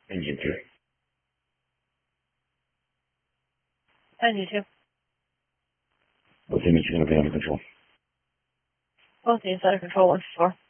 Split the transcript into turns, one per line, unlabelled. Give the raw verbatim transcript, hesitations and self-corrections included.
Engine two.
Engine two.
Both units are going to be under control.
Both units under control, one four.